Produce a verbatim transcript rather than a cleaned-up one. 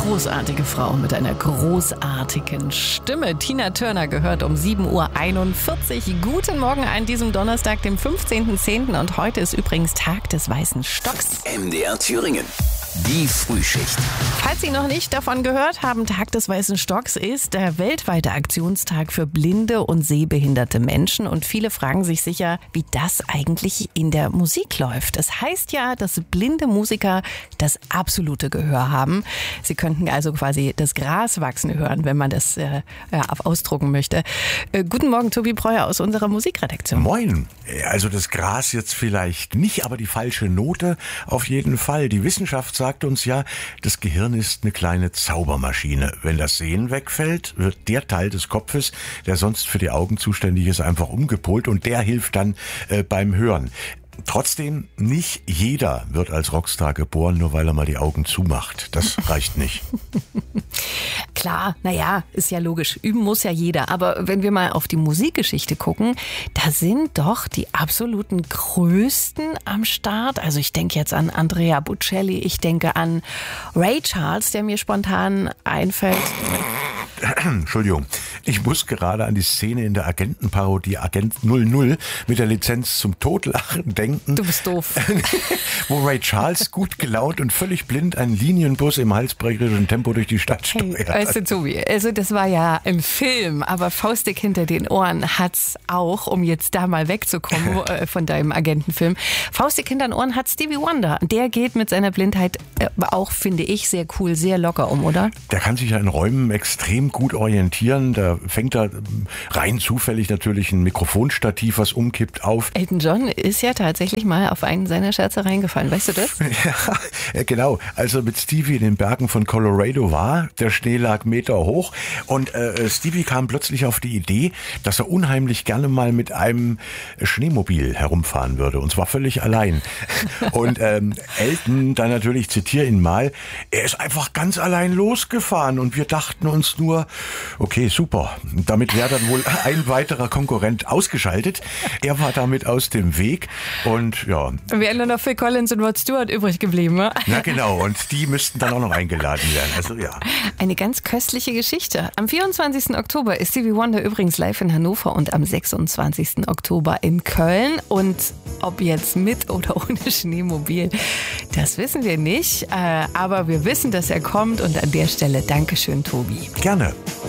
großartige Frau mit einer großartigen Stimme. Tina Turner gehört um sieben Uhr einundvierzig. Guten Morgen an diesem Donnerstag, dem fünfzehnten zehnten Und heute ist übrigens Tag des Weißen Stocks. M D R Thüringen. Die Frühschicht. Falls Sie noch nicht davon gehört haben, Tag des Weißen Stocks ist der weltweite Aktionstag für blinde und sehbehinderte Menschen. Und viele fragen sich sicher, wie das eigentlich in der Musik läuft. Es heißt ja, dass blinde Musiker das absolute Gehör haben. Sie könnten also quasi das Gras wachsen hören, wenn man das äh, ja, ausdrucken möchte. Äh, guten Morgen, Tobi Breuer aus unserer Musikredaktion. Moin. Also das Gras jetzt vielleicht nicht, aber die falsche Note auf jeden Fall. Die Wissenschaft sagt uns ja, das Gehirn ist eine kleine Zaubermaschine. Wenn das Sehen wegfällt, wird der Teil des Kopfes, der sonst für die Augen zuständig ist, einfach umgepolt und der hilft dann äh, beim Hören. Trotzdem, nicht jeder wird als Rockstar geboren, nur weil er mal die Augen zumacht. Das reicht nicht. Klar, naja, ist ja logisch. Üben muss ja jeder. Aber wenn wir mal auf die Musikgeschichte gucken, da sind doch die absoluten Größten am Start. Also ich denke jetzt an Andrea Bocelli, ich denke an Ray Charles, der mir spontan einfällt. Entschuldigung, ich muss gerade an die Szene in der Agentenparodie Agent null null mit der Lizenz zum Totlachen denken. Du bist doof. Wo Ray Charles gut gelaunt und völlig blind einen Linienbus im halsbrecherischen Tempo durch die Stadt steuert. Hey, weißt du, Tobi, also das war ja ein Film, aber Faustdick hinter den Ohren hat's auch, um jetzt da mal wegzukommen wo, äh, von deinem Agentenfilm. Faustdick hinter den Ohren hat Stevie Wonder. Der geht mit seiner Blindheit äh, auch, finde ich, sehr cool, sehr locker um, oder? Der kann sich ja in Räumen extrem gut orientieren. Da fängt er rein zufällig natürlich ein Mikrofonstativ, was umkippt, auf. Elton John ist ja tatsächlich mal auf einen seiner Scherze reingefallen. Weißt du das? Ja, genau. Als er mit Stevie in den Bergen von Colorado war, der Schnee lag Meter hoch und äh, Stevie kam plötzlich auf die Idee, dass er unheimlich gerne mal mit einem Schneemobil herumfahren würde. Und zwar völlig allein. Und ähm, Elton, dann natürlich, zitiere ihn mal, er ist einfach ganz allein losgefahren und wir dachten uns nur, okay, super. Damit wäre dann wohl ein weiterer Konkurrent ausgeschaltet. Er war damit aus dem Weg und ja. Wären nur noch Phil Collins und Rod Stewart übrig geblieben, ne? Na genau, und die müssten dann auch noch eingeladen werden. Also ja. Eine ganz köstliche Geschichte. Am vierundzwanzigsten Oktober ist Stevie Wonder übrigens live in Hannover und am sechsundzwanzigsten Oktober in Köln. Und ob jetzt mit oder ohne Schneemobil, das wissen wir nicht. Aber wir wissen, dass er kommt und an der Stelle Dankeschön, Tobi. Gerne.